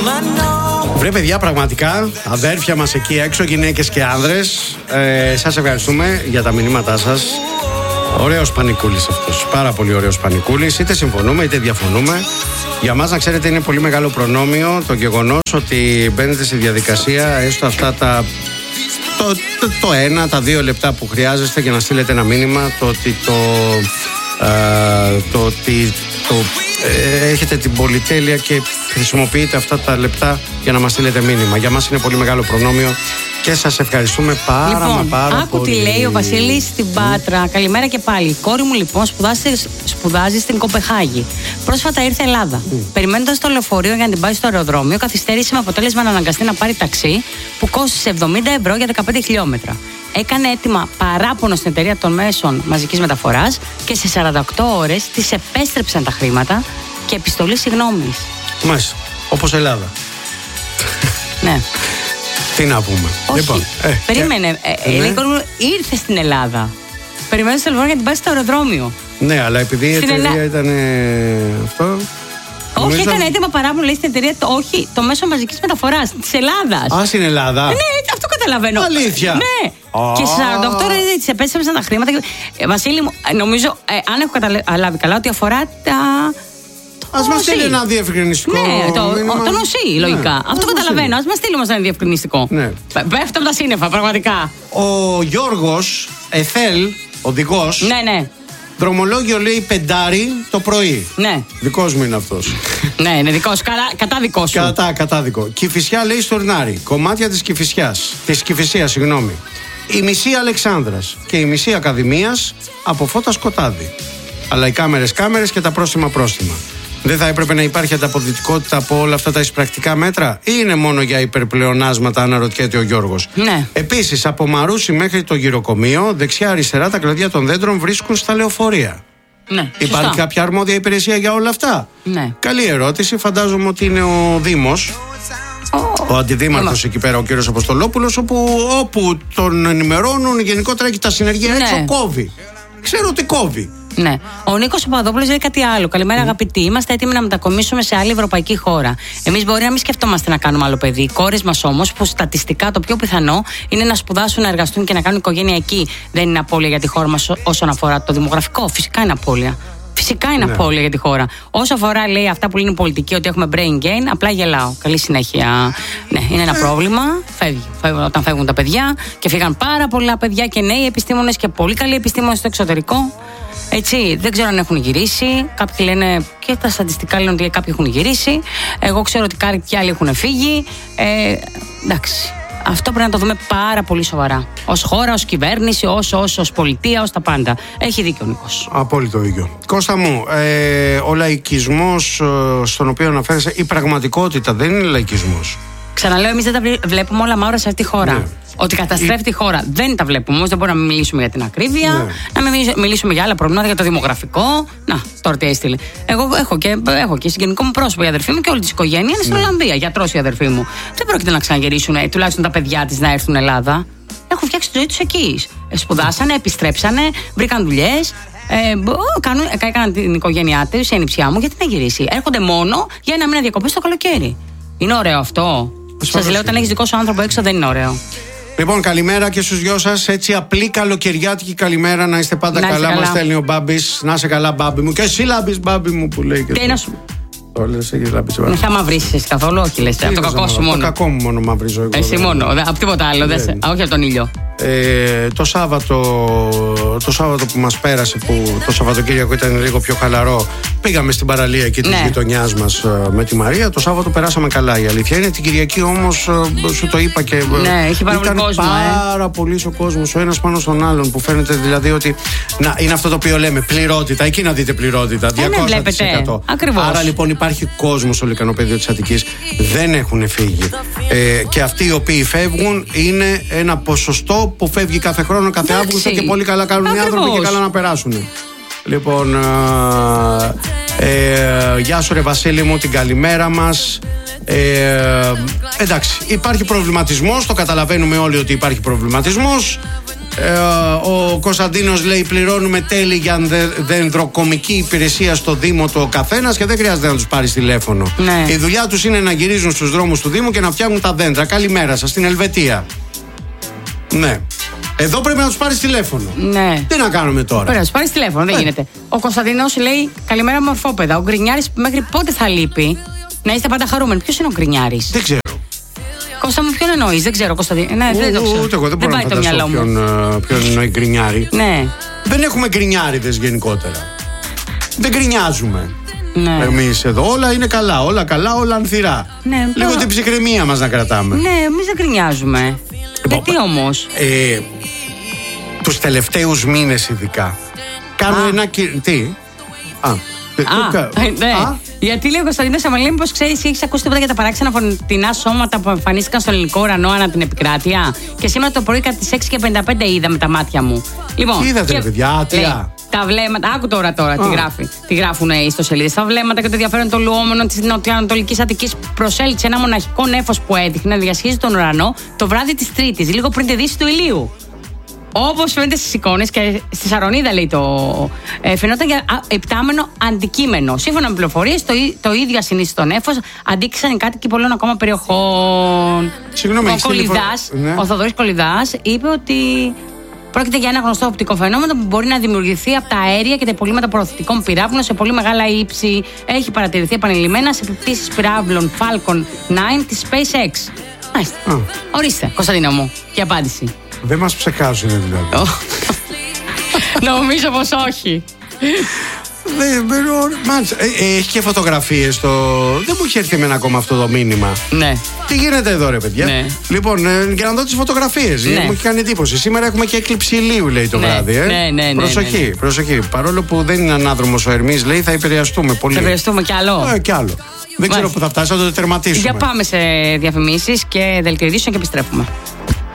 Βρε παιδιά, πραγματικά, αδέρφια μας εκεί έξω, γυναίκες και άνδρες, σας ευχαριστούμε για τα μηνύματά σας. Ωραίος πανικούλης αυτός, πάρα πολύ ωραίος πανικούλης. Είτε συμφωνούμε είτε διαφωνούμε. Για μας, να ξέρετε, είναι πολύ μεγάλο προνόμιο το γεγονός ότι μπαίνετε στη διαδικασία έστω αυτά το 1, τα 2 λεπτά που χρειάζεστε για να στείλετε ένα μήνυμα. Το ότι έχετε την πολυτέλεια και χρησιμοποιείτε αυτά τα λεπτά για να μας στείλετε μήνυμα. Για μας είναι πολύ μεγάλο προνόμιο και σας ευχαριστούμε πάρα πολύ. Άκου τι λέει ο Βασίλης στην Πάτρα. Καλημέρα και πάλι. Η κόρη μου λοιπόν σπουδάζει στην Κοπεχάγη. Πρόσφατα ήρθε Ελλάδα. Περιμένοντας το λεωφορείο για να την πάει στο αεροδρόμιο, καθυστέρησε με αποτέλεσμα να αναγκαστεί να πάρει ταξί που κόστησε 70 ευρώ για 15 χιλιόμετρα. Έκανε αίτημα παράπονο στην εταιρεία των μέσων μαζικής μεταφοράς και σε 48 ώρες της επέστρεψαν τα χρήματα και επιστολή συγγνώμης. Μάλιστα. Όπως Ελλάδα. Ναι. Τι να πούμε. Όχι. Λοιπόν, περίμενε. Ήρθε στην Ελλάδα. Περιμένω στο λεωφορείο για να την πάει στο αεροδρόμιο. Ναι, αλλά επειδή η εταιρεία ήταν αυτό. Όχι, έκανε έτοιμα παράπονο, λέει στην εταιρεία. Όχι, το μέσο μαζικής μεταφοράς της Ελλάδας. Α, στην Ελλάδα. Ναι, αυτό καταλαβαίνω. Αλήθεια. Ναι. Και σε 48 ώρες της επέστρεψαν τα χρήματα. Βασίλη μου, νομίζω, αν έχω καταλάβει καλά, ότι αφορά τα. Ας μας στείλει ένα διευκρινιστικό. Ναι, το νοσί, λογικά. Αυτό καταλαβαίνω. Ας μας στείλει όμως ένα διευκρινιστικό. Ναι. Πέφτω από τα σύννεφα, πραγματικά. Ο Γιώργος Εθέλ, οδηγός. Ναι. Δρομολόγιο λέει 5 το πρωί. Ναι. Δικός μου είναι αυτός. Ναι, είναι δικός σου. Κατά δικό σου. Κατάδικο. Κηφισιά λέει Στουρνάρι. Κομμάτια της Κηφισιάς. Της Κηφισίας, συγγνώμη. Η μισή Αλεξάνδρας και η μισή Ακαδημίας από Φώτα Σκοτάδι. Αλλά οι κάμερες και τα πρόστιμα. Δεν θα έπρεπε να υπάρχει ανταποδυτικότητα από όλα αυτά τα εισπρακτικά μέτρα, ή είναι μόνο για υπερπλεονάσματα, αναρωτιέται ο Γιώργος. Ναι. Επίσης, από Μαρούσι μέχρι το γυροκομείο, δεξιά-αριστερά τα κλαδιά των δέντρων βρίσκουν στα λεωφορεία. Ναι, υπάρχει σωστά. κάποια αρμόδια υπηρεσία για όλα αυτά? Ναι. Καλή ερώτηση. Φαντάζομαι ότι είναι ο Δήμος. Ο αντιδήμαρχος εκεί πέρα, ο κύριος Αποστολόπουλος, όπου τον ενημερώνουν γενικότερα και τα συνεργεία έξω κόβει. Ξέρω ότι κόβει. Ναι. Ο Νίκος Παπαδόπουλος λέει κάτι άλλο. Καλημέρα, αγαπητοί. Είμαστε έτοιμοι να μετακομίσουμε σε άλλη ευρωπαϊκή χώρα. Εμείς μπορεί να μην σκεφτόμαστε να κάνουμε άλλο παιδί. Οι κόρες μας όμως, που στατιστικά το πιο πιθανό είναι να σπουδάσουν, να εργαστούν και να κάνουν οικογένεια εκεί, δεν είναι απώλεια για τη χώρα μας όσον αφορά το δημογραφικό. Φυσικά είναι απώλεια. Φυσικά είναι απώλεια για τη χώρα. Όσο αφορά, λέει, αυτά που λένε πολιτική, ότι έχουμε brain gain, απλά γελάω. Καλή συνέχεια. Ναι, είναι ένα πρόβλημα. Φεύγει. Όταν φεύγουν τα παιδιά, και φύγαν πάρα πολλά παιδιά και νέοι επιστήμονες και πολύ καλοί επιστήμονες στο εξωτερικό. Έτσι, δεν ξέρω αν έχουν γυρίσει. Κάποιοι λένε, και τα στατιστικά λένε ότι κάποιοι έχουν γυρίσει. Εγώ ξέρω ότι κάποιοι άλλοι έχουν φύγει. Εντάξει. Αυτό πρέπει να το δούμε πάρα πολύ σοβαρά. Ως χώρα, ως κυβέρνηση, ως πολιτεία, ως τα πάντα. Έχει δίκιο ο Νίκος. Απόλυτο δίκιο. Κώστα μου, ο λαϊκισμός στον οποίο αναφέρεσαι, η πραγματικότητα δεν είναι λαϊκισμός. Ξαναλέω, εμείς δεν τα βλέπουμε όλα μαύρα σε αυτή τη χώρα. Ναι. Ότι καταστρέφει τη χώρα. Δεν τα βλέπουμε όμως. Δεν μπορούμε να μιλήσουμε για την ακρίβεια, να μιλήσουμε για άλλα προβλήματα, για το δημογραφικό. Να, τώρα τι έστειλε. Εγώ έχω και συγγενικό μου πρόσωπο, η αδερφή μου και όλη τη οικογένεια είναι στην Ολλανδία. Γιατρός η αδερφή μου. Δεν πρόκειται να ξαναγυρίσουν, τουλάχιστον τα παιδιά της, να έρθουν Ελλάδα. Έχουν φτιάξει τη ζωή τους εκεί. Σπουδάσανε, επιστρέψανε, βρήκαν δουλειές. Έκαναν την οικογένειά τους, η ανιψιά μου, γιατί να γυρίσει. Έρχονται μόνο για ένα μήνα διακοπές το καλοκαίρι. Είναι ωραίο αυτό? Σας λέω, όταν έχεις δικό σου άνθρωπο έξω, δεν είναι ωραίο. Λοιπόν, καλημέρα και στους δυο σας. Έτσι, απλή καλοκαιριάτικη καλημέρα. Να είστε πάντα καλά. Μας στέλνει ο Μπάμπης. Να είσαι καλά, Μπάμπη μου. Και εσύ λάμπεις, Μπάμπη μου, που λέει. Τι να σου. Το λες, έχεις λάμπεις. Δεν θα μαυρίσεις καθόλου, όχι λες. Από το κακό σου μόνο. Το κακό μου μόνο μαυρίζω εγώ. Εσύ μόνο, από τίποτα άλλο. Όχι από τον ήλιο. Το Σάββατο που μας πέρασε, που το Σαββατοκύριακο ήταν λίγο πιο χαλαρό, πήγαμε στην παραλία εκεί της γειτονιάς μας με τη Μαρία. Το Σάββατο περάσαμε καλά, η αλήθεια είναι. Την Κυριακή όμως, σου το είπα και ήταν πάρα πολύ ο κόσμος, ο ένας πάνω στον άλλον, που φαίνεται δηλαδή ότι είναι αυτό το οποίο λέμε πληρότητα. Εκεί να δείτε πληρότητα, 200%. Ακριβώς. Άρα λοιπόν υπάρχει κόσμος στο λικανοπέδιο της Αττικής, δεν έχουν φύγει. Και αυτοί οι οποίοι φεύγουν είναι ένα ποσοστό που φεύγει κάθε χρόνο, κάθε Αύγουστο, και πολύ καλά κάνουν οι άνθρωποι και καλά να περάσουν. Λοιπόν, γεια σου ρε Βασίλη μου, την καλημέρα μας. Εντάξει, υπάρχει προβληματισμός, το καταλαβαίνουμε όλοι ότι υπάρχει προβληματισμός. Ο Κωνσταντίνος λέει: πληρώνουμε τέλη για δενδροκομική υπηρεσία στο Δήμο του ο καθένας και δεν χρειάζεται να τους πάρεις τηλέφωνο. Ναι. Η δουλειά τους είναι να γυρίζουν στους δρόμους του Δήμου και να φτιάχνουν τα δέντρα. Καλημέρα σας, στην Ελβετία. Ναι. Εδώ πρέπει να τους πάρεις τηλέφωνο. Ναι. Τι να κάνουμε τώρα. Πρέπει να τους πάρεις τηλέφωνο, δεν γίνεται. Ο Κωνσταντίνος λέει: καλημέρα, μορφόπεδα. Ο Γκρινιάρης μέχρι πότε θα λείπει? Να είστε πάντα χαρούμενοι. Ποιος είναι ο Γκρινιάρης? Δεν ξέρω. Κώστα μου, ποιον εννοείς? Δεν ξέρω, Κωνσταντίνο. Ναι, δεν το ξέρω. Ούτε εγώ δεν μπορώ να φανταστώ ποιον εννοεί γκρινιάρη. Ναι. Δεν έχουμε γκρινιάριδες γενικότερα. Δεν γκρινιάζουμε. Ναι. Εμείς εδώ όλα είναι καλά, όλα ανθυρά. Ναι, λίγο την ψυχραιμία μας να κρατάμε. Ναι, εμείς δεν γκρινιάζουμε. Γιατί όμως? Τους τελευταίους μήνες ειδικά κάνω ένα. Τι? Ναι. Γιατί λέει ο Κωνσταντίνος Αμαλή, μήπως ξέρεις ή έχεις ακούσει τίποτα για τα παράξενα φωτεινά σώματα που εμφανίστηκαν στον ελληνικό ουρανό ανά την επικράτεια? Και σήμερα το πρωί κατά τις 6:55 είδα με τα μάτια μου. Λοιπόν, τι είδατε, παιδιά, άτια? Τα βλέμματα, άκου τώρα τι γράφει. Τι γράφουν οι ιστοσελίδες. Τα βλέμματα και το ενδιαφέρον των λουόμενων της νοτιοανατολικής Αττικής προσέλκυσε ένα μοναχικό νέφος που έδειχνε να διασχίζει τον ουρανό το βράδυ της Τρίτης, λίγο πριν τη δύση του ηλίου. Όπως φαίνεται στις εικόνες και στη Σαρονίδα, λέει φαινόταν για επτάμενο αντικείμενο. Σύμφωνα με πληροφορίες, το ίδιο ασυνήθιστο νέφος αντίκρισαν οι κάτοικοι πολλών ακόμα περιοχών. Συγγνώμη, ο Θοδωρής Κολυδάς είπε ότι πρόκειται για ένα γνωστό οπτικό φαινόμενο που μπορεί να δημιουργηθεί από τα αέρια και τα υπολείμματα προωθητικών πυράβλων σε πολύ μεγάλα ύψη. Έχει παρατηρηθεί επανειλημμένα σε επιπτήσεις πυράβλων Falcon 9 της SpaceX. Μάλιστα. Ορίστε, Κωνσταντίνο μου, και απάντηση. Δεν μας ψεκάζουν δηλαδή. Νομίζω πως όχι. Έχει και φωτογραφίες. Δεν μου έχει έρθει εμένα ακόμα αυτό το μήνυμα. Ναι. Τι γίνεται εδώ, ρε παιδιά? Ναι. Λοιπόν, για να δω τις φωτογραφίες. Ναι. Μου έχει κάνει εντύπωση. Σήμερα έχουμε και έκλειψη ηλίου, λέει το βράδυ. Ναι. Προσοχή, προσοχή. Παρόλο που δεν είναι ανάδρομος ο Ερμής, λέει, θα επηρεαστούμε πολύ. Θα επηρεαστούμε κι άλλο. Κι άλλο. Δεν ξέρω που θα φτάσει, θα το τερματίσουμε. Για πάμε σε διαφημίσεις και δελτίο ειδήσεων και επιστρέφουμε.